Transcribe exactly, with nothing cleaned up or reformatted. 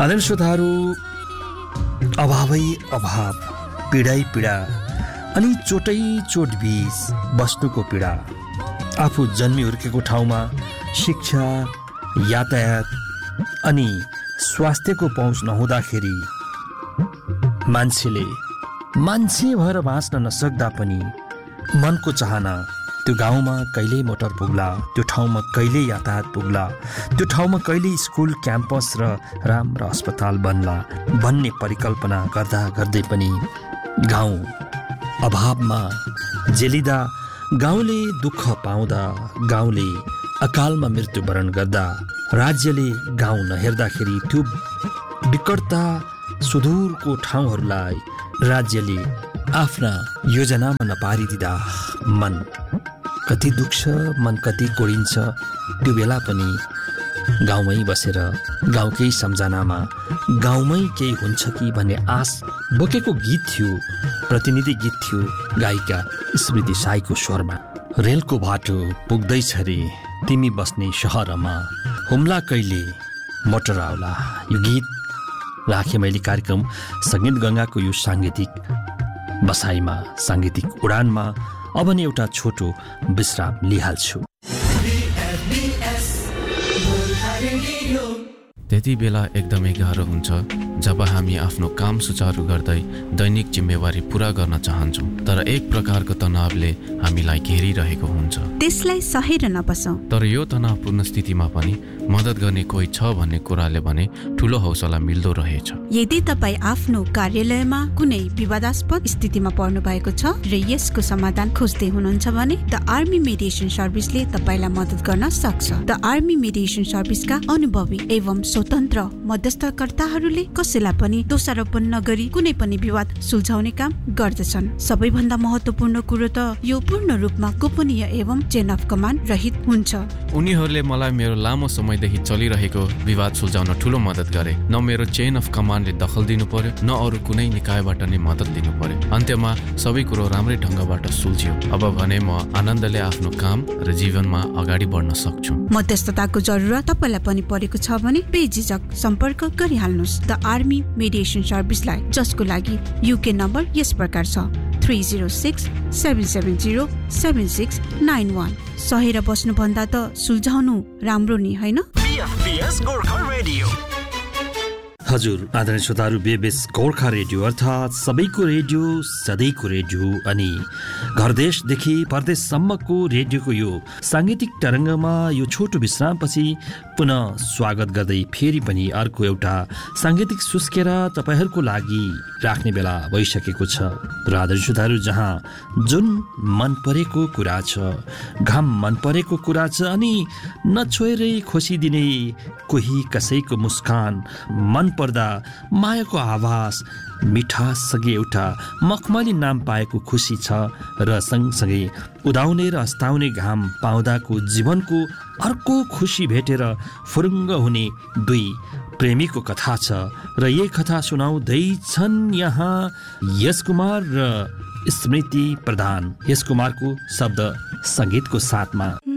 आदरणीय श्रोताहरू, अभावै अभाव, पीडै पीडा अनि चोटै चोट बीच बस्नुको पीडा। आफू जन्मी हुर्केको ठाउँमा शिक्षा, यातायात अनि स्वास्थ्यको पहुँच नहुँदाखेरि मान्छेले मान्छे भएर बाँच्न नसक्दा पनि मनको चाहना त्यो गाउँमा कहिले मोटर पुग्ला, त्यो ठाउँमा कहिले यातायात पुग्ला, त्यो ठाउँमा कहिले स्कुल, क्याम्पस र राम्रो अस्पताल बन्ला भन्ने परिकल्पना गर्दा गर्दै पनि गाउँ अभावमा जेलिँदा, गाउँले दुःख पाउँदा, गाउँले अकालमा मृत्युवरण गर्दा, राज्यले गाउँ नहेर्दाखेरि त्यो विकटता सुदूरको ठाउँहरूलाई राज्यले आफ्ना योजनामा नपारिदिँदा मन कति दुख्छ, मन कति कोडिन्छ। त्यो बेला पनि गाउँमै बसेर गाउँकै सम्झनामा गाउँमै केही हुन्छ कि भन्ने आश बोकेको गीत थियो, प्रतिनिधि गीत थियो गायिका स्मृति साईको स्वरमा। रेलको बाटो पुग्दैछ रे तिमी बस्ने सहरमा, हुम्ला कहिले मोटर आउला। यो गीत राखेँ मैले कार्यक्रम सङ्गीत गङ्गाको यो साङ्गीतिक बसाइमा, साङ्गीतिक उडानमा। अब नै एउटा छोटो विश्राम लिइहाल्छु। त्यति बेला एकदमै गाह्रो हुन्छ जब हामी आफ्नो काम सुचारू गर्दै दैनिक जिम्मेवारी पूरा गर्न चाहन्छौँ, तर एक प्रकारको तनावले हामीलाई घेरिरहेको हुन्छ। त्यसलाई सहेर नबसौँ। तर यो तनावपूर्ण स्थितिमा पनि मद्दत गर्ने कोही छ भन्ने कुराले भने ठुलो हौसला मिल्दो रहेछ। यदि तपाईँ आफ्नो कार्यालयमा कुनै विवादास्पद स्थितिमा पर्नु भएको छ र यसको समाधान खोज्दै हुनुहुन्छ भने द आर्मी मेडिएसन सर्भिसले तपाईँलाई मद्दत गर्न सक्छ। द आर्मी मेडिएसन सर्भिसका अनुभवी एवं स्वतन्त्र मध्यस्थकर्ताहरूले कसैलाई पनि दोषारोपण नगरी कुनै पनि विवाद सुल्झाउने काम गर्दछन्। सबैभन्दा महत्त्वपूर्ण कुरो त यो पूर्ण रूपमा गोपनीय एवं चेन अफ कमान्ड रहित हुन्छ। उनीहरूले मलाई मेरो लामो समयदेखि चलिरहेको विवाद सुल्झाउन ठुलो मद्दत गरे। न मेरो चेन अफ कमान्डले दखल दिनु पर्यो, न अरू कुनै निकायबाट नै मद्दत दिनु पर्यो। अन्त्यमा सबै कुरो राम्रै ढङ्गबाट सुल्झियो। अब भने म आनन्दले आफ्नो काम र जीवनमा अगाडि बढ्न सक्छु। मध्यस्थताको जरुरत तपाईँलाई पनि परेको छ भने बेझिझक सम्पर्क गरिहाल्नुहोस् द आर्मी मेडिएसन सर्भिसलाई, जसको लागि युके नम्बर यस प्रकार छ three zero six seven seven zero seven six nine one. सहेर बस्नुभन्दा त सुल्झाउनु राम्रो नि, होइन? हजुर आदरणीय श्रोताहरू, बेबेस गोर्खा रेडियो अर्थात् सबैको रेडियो, सधैँको रेडियो अनि घरदेशदेखि परदेशसम्मको रेडियोको यो साङ्गीतिक तरङ्गमा यो छोटो विश्रामपछि पुनः स्वागत गर्दै फेरि पनि अर्को एउटा साङ्गीतिक सुस्केरा तपाईँहरूको लागि राख्ने बेला भइसकेको छ। र आदरणीय श्रोताहरू, जहाँ जुन मन परेको कुरा छ, घाम मन परेको कुरा छ अनि नछोएरै खोसिदिने कोही कसैको मुस्कान, मन पर्दा मायाको आवाज, मिठाससँगै एउटा मखमली नाम पाएको खुसी छ र सँगसँगै उदाउने र अस्ताउने घाम पाउँदाको जीवनको अर्को खुसी भेटेर फुरुङ्ग हुने दुई प्रेमीको कथा छ। र यही कथा सुनाउँदैछन् यहाँ यश कुमार र स्मृति प्रधान। यश कुमारको शब्द सङ्गीतको साथमा